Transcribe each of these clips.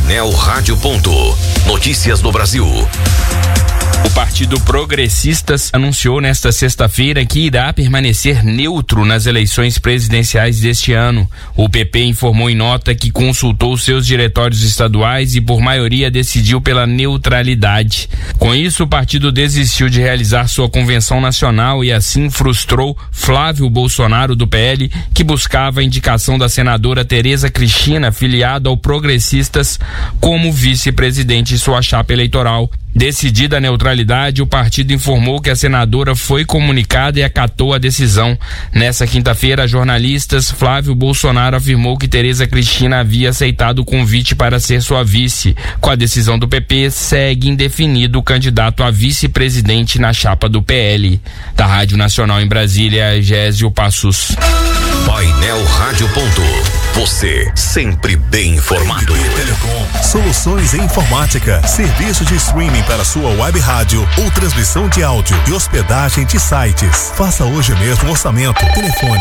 Painel Rádio. Notícias do Brasil. O Partido Progressistas anunciou nesta sexta-feira que irá permanecer neutro nas eleições presidenciais deste ano. O PP informou em nota que consultou seus diretórios estaduais e por maioria decidiu pela neutralidade. Com isso, o partido desistiu de realizar sua convenção nacional e assim frustrou Flávio Bolsonaro do PL, que buscava a indicação da senadora Tereza Cristina, filiada ao Progressistas, como vice-presidente em sua chapa eleitoral. Decidida a neutralidade, o partido informou que a senadora foi comunicada e acatou a decisão. Nessa quinta-feira, a jornalistas, Flávio Bolsonaro afirmou que Tereza Cristina havia aceitado o convite para ser sua vice. Com a decisão do PP, segue indefinido o candidato a vice-presidente na chapa do PL. Da Rádio Nacional em Brasília, Gésio Passos. Painel Rádio. Você sempre bem informado. Telecom, soluções em informática, serviço de streaming para sua web rádio ou transmissão de áudio e hospedagem de sites. Faça hoje mesmo o orçamento. Telefone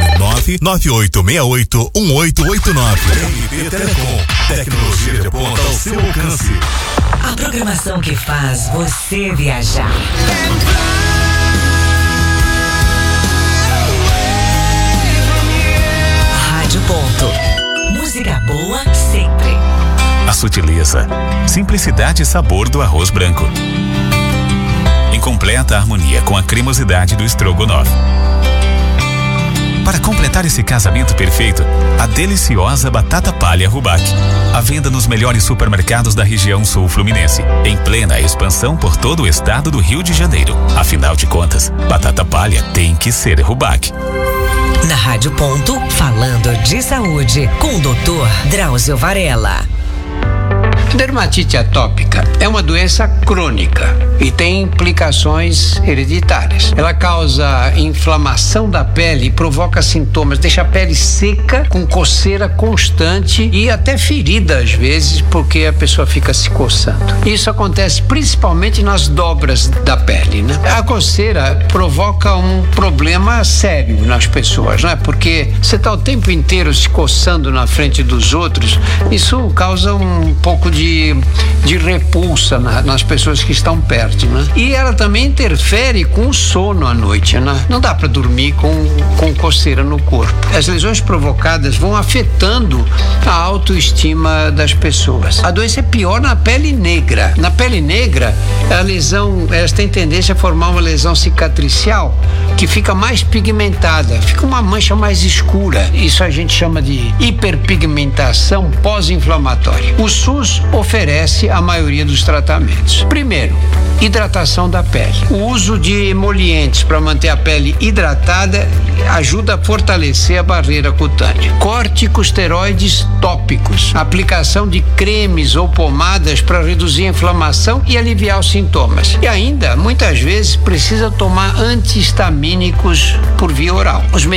998681889. RP Telecom, tecnologia de ponta ao seu alcance. A programação que faz você viajar. Rádio Ponto. Música boa sempre. A sutileza, simplicidade e sabor do arroz branco. Em completa harmonia com a cremosidade do estrogonofe. Para completar esse casamento perfeito, a deliciosa batata palha Rubac. À venda nos melhores supermercados da região sul fluminense, em plena expansão por todo o estado do Rio de Janeiro. Afinal de contas, batata palha tem que ser Rubac. Na Rádio Ponto, falando de saúde, com o Dr. Drauzio Varela. Dermatite atópica é uma doença crônica e tem implicações hereditárias. Ela causa inflamação da pele e provoca sintomas, deixa a pele seca, com coceira constante e até ferida às vezes, porque a pessoa fica se coçando. Isso acontece principalmente nas dobras da pele, né? A coceira provoca um problema sério nas pessoas, né? Porque você está o tempo inteiro se coçando na frente dos outros, isso causa um pouco de repulsa nas pessoas que estão perto, né? E ela também interfere com o sono à noite, né? Não dá para dormir com coceira no corpo. As lesões provocadas vão afetando a autoestima das pessoas. A doença é pior na pele negra. Na pele negra, a lesão, elas têm tendência a formar uma lesão cicatricial que fica mais pigmentada, fica uma mancha mais escura. Isso a gente chama de hiperpigmentação pós-inflamatória. O SUS oferece a maioria dos tratamentos. Primeiro, hidratação da pele. O uso de emolientes para manter a pele hidratada ajuda a fortalecer a barreira cutânea. Corticosteroides tópicos. Aplicação de cremes ou pomadas para reduzir a inflamação e aliviar os sintomas. E ainda, muitas vezes, precisa tomar anti-histamínicos por via oral. Os